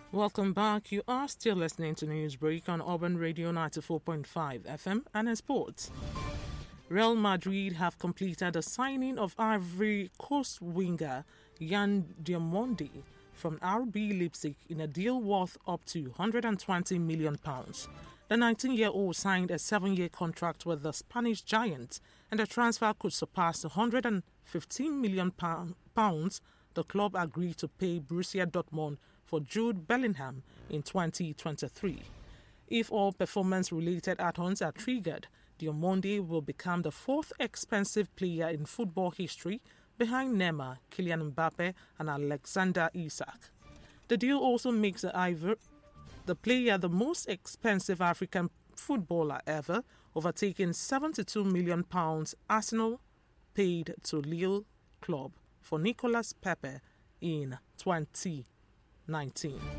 Welcome back. You are still listening to Newsbreak on Urban Radio 94.5 FM and in sports. Real Madrid have completed the signing of Ivory Coast winger Yan Diamondi from RB Leipzig in a deal worth up to £120 million. The 19-year-old signed a 7-year contract with the Spanish giant, and the transfer could surpass £115 million the club agreed to pay Borussia Dortmund for Jude Bellingham in 2023. If all performance-related add-ons are triggered, Diamondi will become the fourth expensive player in football history behind Neymar, Kylian Mbappe and Alexander Isak. The deal also makes the player the most expensive African footballer ever, overtaking £72 million Arsenal paid to Lille club for Nicolas Pepe in 2019.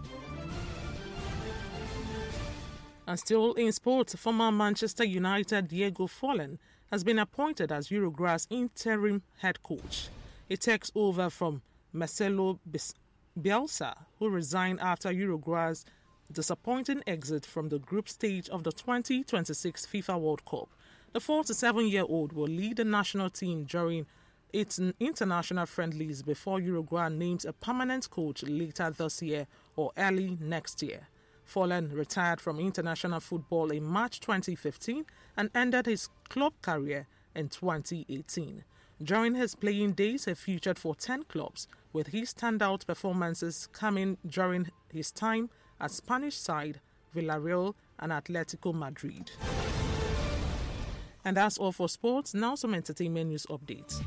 And still in sports, former Manchester United Diego Forlan has been appointed as Uruguay's interim head coach. He takes over from Marcelo Bielsa, who resigned after Uruguay's disappointing exit from the group stage of the 2026 FIFA World Cup. The 47-year-old will lead the national team during its international friendlies before Uruguay names a permanent coach later this year or early next year. Forlan retired from international football in March 2015 and ended his club career in 2018. During his playing days, he featured for 10 clubs, with his standout performances coming during his time at Spanish side Villarreal and Atletico Madrid. And that's all for sports. Now some entertainment news updates.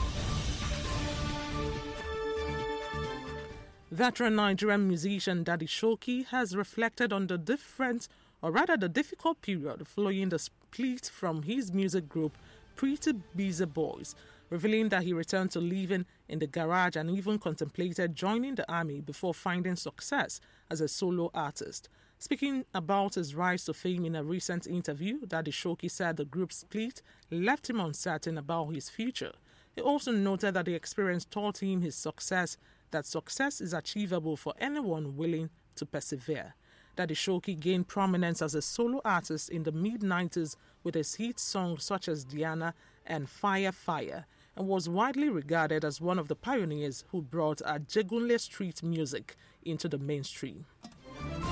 Veteran Nigerian musician Daddy Shoki has reflected on the difficult period following the split from his music group Pretty Busy Boys, revealing that he returned to living in the garage and even contemplated joining the army before finding success as a solo artist. Speaking about his rise to fame in a recent interview, Daddy Shoki said the group split left him uncertain about his future. He also noted that the experience taught him that success is achievable for anyone willing to persevere. Daddy Shoki gained prominence as a solo artist in the mid-90s with his hit songs such as Diana and Fire Fire, and was widely regarded as one of the pioneers who brought Ajegunle street music into the mainstream.